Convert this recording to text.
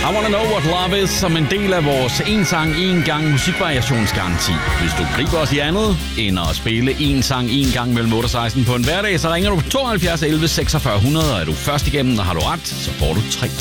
I Wanna Know What Love Is som en del af vores en sang, en gang musikvariationsgaranti. Hvis du griber os i andet end at spille en sang, en gang mellem 8 og 16 på en hverdag, så ringer du på 72 11 46 100, og er du først igennem, og har du ret, så får du 3